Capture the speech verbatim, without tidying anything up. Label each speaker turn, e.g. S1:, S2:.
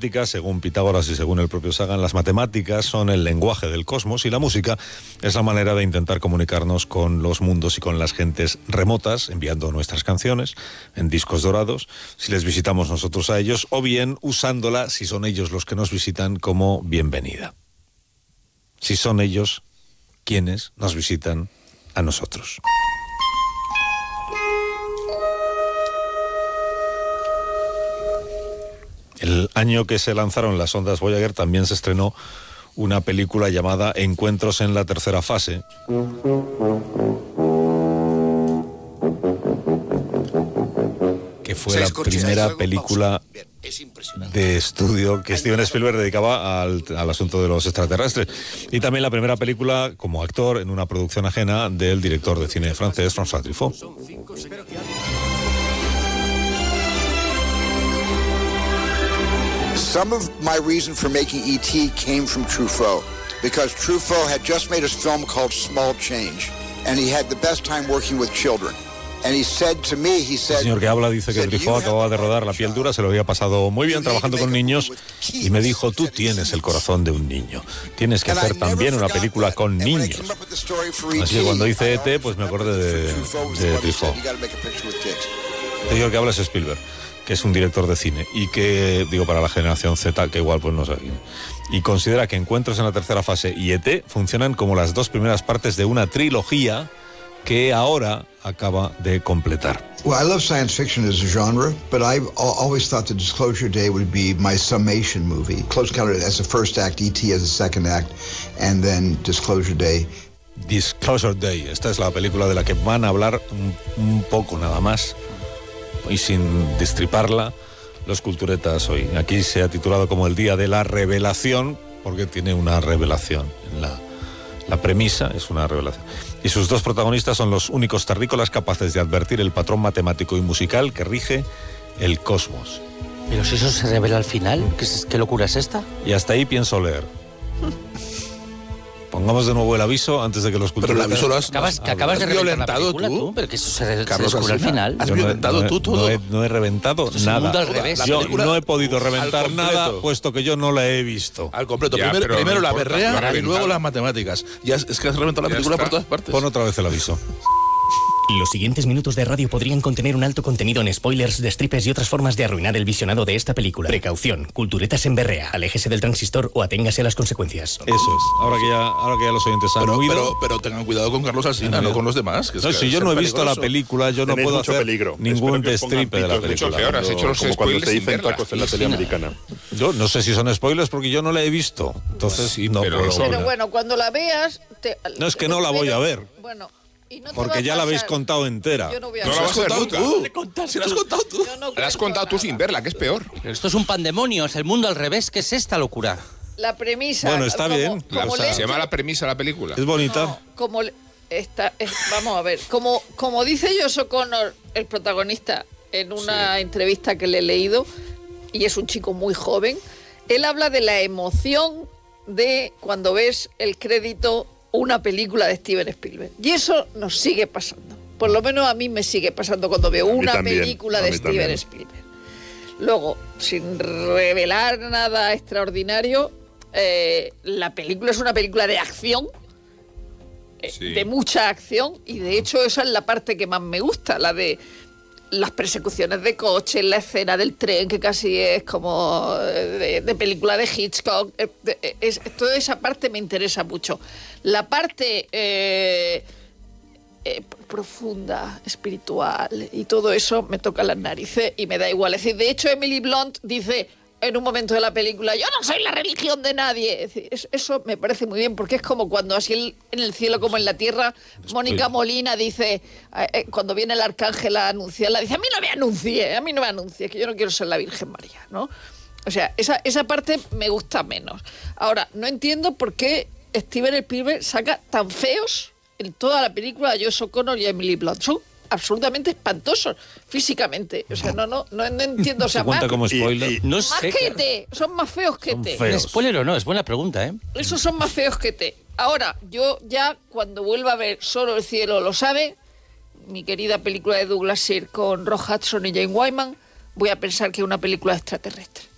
S1: matemáticas, según Pitágoras y según el propio Sagan, las matemáticas son el lenguaje del cosmos y la música es la manera de intentar comunicarnos con los mundos y con las gentes remotas, enviando nuestras canciones en discos dorados, si les visitamos nosotros a ellos, o bien usándola, si son ellos los que nos visitan, como bienvenida. Si son ellos quienes nos visitan a nosotros. El año que se lanzaron las ondas Voyager también se estrenó una película llamada Encuentros en la tercera fase, que fue la primera película de estudio que Steven Spielberg dedicaba al, al asunto de los extraterrestres, y también la primera película como actor en una producción ajena del director de cine francés François Truffaut.
S2: Some of my reason for making E T came from Truffaut, because Truffaut had just made a film called Small Change, and he had the best time working with children. And he said to me, he said,
S1: el señor que habla dice que Truffaut acababa de rodar La piel dura, se lo había pasado muy bien trabajando con niños, y me dijo: tú tienes el corazón de un niño, tienes que hacer también una película con niños. Así que cuando hice E T, pues me acordé de, de Truffaut. El señor que habla es Spielberg, que es un director de cine y que, digo, para la generación Z, que igual pues no sé, y considera que Encuentros en la tercera fase y E T funcionan como las dos primeras partes de una trilogía que ahora acaba de completar.
S3: Well, I love science fiction as a genre, but I've always thought that Disclosure Day would be my summation movie. Close Encounter as a first act, E T as a second act, and then Disclosure Day.
S1: Disclosure Day, esta es la película de la que van a hablar un, un poco nada más, y sin destriparla, los culturetas hoy. Aquí se ha titulado como el día de la revelación, porque tiene una revelación. La, la premisa es una revelación. Y sus dos protagonistas son los únicos terrícolas capaces de advertir el patrón matemático y musical que rige el cosmos.
S4: Pero si eso se revela al final, ¿qué, qué locura es esta?
S1: Y hasta ahí pienso leer. Pongamos de nuevo el aviso antes de que los culturetas...
S5: Pero el aviso lo has...
S4: Acabas, que acabas de reventar la película, tú. tú. Pero que eso se,
S5: Carlos,
S4: se descubre al final.
S5: Has
S1: Yo
S5: violentado
S1: no he,
S5: tú todo.
S1: No he, no he reventado
S4: Esto es
S1: nada.
S4: el mundo al revés.
S1: Yo
S5: película,
S1: no he podido reventar nada, puesto que yo no la he visto.
S5: Al completo.
S6: Ya,
S5: primero primero
S6: no
S5: la
S6: importa,
S5: berrea
S6: lo ha
S5: y luego
S6: reventado.
S5: las matemáticas. Ya es, es que has reventado la
S6: Ya
S5: película
S6: está.
S5: por todas partes.
S1: Pon otra vez el aviso.
S7: Los siguientes minutos de radio podrían contener un alto contenido en spoilers, destripes y otras formas de arruinar el visionado de esta película. Precaución, culturetas en berrea, aléjese del transistor o aténgase a las consecuencias.
S1: Eso es. Ahora que ya, ahora que ya los oyentes han
S5: Pero,
S1: oído...
S5: pero, pero tengan cuidado con Carlos Alsina, no con los demás. Que es
S1: No,
S5: que
S1: si
S5: es
S1: yo
S5: ser
S1: no he visto la
S5: peligroso.
S1: película, yo no
S8: Tenéis
S1: puedo
S8: mucho
S1: hacer
S8: peligro.
S1: ningún
S8: Espero que os pongan
S1: destripe de la
S8: pitos,
S1: película.
S6: mucho peor, has hecho los
S8: Como cuando
S6: spoilers
S8: se
S6: sin
S8: dicen
S6: verla.
S8: tacos en la tele americana.
S1: Yo no sé si son spoilers porque yo no la he visto. Entonces,
S6: Sí,
S1: no
S6: pero
S1: puedo
S6: lo son.
S1: opinar.
S9: Pero bueno, cuando la veas... Te,
S1: No, es que no la voy a ver.
S9: Bueno, y no te
S1: Porque
S9: va a
S1: ya la habéis
S9: pasar.
S1: contado entera.
S9: Yo no voy a
S6: No la
S9: ver.
S6: vas a ver nunca.
S5: tú. Si la has contado tú.
S9: Yo no
S6: La has
S9: cuento
S6: contado tú
S9: nada.
S6: sin verla, que es peor.
S4: Pero esto es un pandemonio, es el mundo al revés. ¿Qué es esta locura?
S9: La premisa...
S1: Bueno, está
S9: como-
S1: bien.
S6: La-
S9: Como
S1: O sea,
S9: le-
S6: se llama la premisa de la película.
S1: Es bonita.
S9: No, como le- está, es- vamos a ver, como, como dice Josh O'Connor, el protagonista, en una entrevista que le he leído, y es un chico muy joven, él habla de la emoción de cuando ves el crédito una película de Steven Spielberg. Y eso nos sigue pasando. Por lo menos a mí me sigue pasando cuando veo
S8: A mí
S9: una
S8: también,
S9: película
S8: a
S9: de
S8: mí
S9: Steven
S8: también.
S9: Spielberg. Luego, sin revelar nada extraordinario, eh, la película es una película de acción, eh,
S6: Sí.
S9: de mucha acción, y de hecho esa es la parte que más me gusta, la de las persecuciones de coches, la escena del tren, que casi es como de, de película de Hitchcock. Eh, de- eh, es, toda esa parte me interesa mucho. La parte eh, eh, profunda, espiritual y todo eso me toca las narices y me da igual. Es decir, de hecho Emily Blunt dice en un momento de la película: yo no soy la religión de nadie. Es decir, es- eso me parece muy bien, porque es como cuando así el- en el cielo como en la tierra, Mónica Molina dice, eh, eh, cuando viene el arcángel a anunciarla, dice: a mí no me anuncie, a mí no me anuncie, que yo no quiero ser la Virgen María, ¿no? O sea, esa, esa parte me gusta menos. Ahora, no entiendo por qué Steven Spielberg saca tan feos en toda la película a Josh O'Connor y a Emily Blunt. Son absolutamente espantosos físicamente. O sea, no, no, no, no entiendo. O sea,
S1: Se cuenta
S9: más,
S1: como spoiler.
S8: Y- y-
S4: No
S9: más
S4: sé.
S9: que T. Son más feos que
S1: Son
S9: T.
S1: feos.
S4: ¿Spoiler o no? Es buena pregunta, ¿eh?
S9: Esos son más feos que T. Ahora, yo ya cuando vuelva a ver Solo el cielo lo sabe, mi querida película de Douglas Sirk con Rock Hudson y Jane Wyman, voy a pensar que es una película extraterrestre.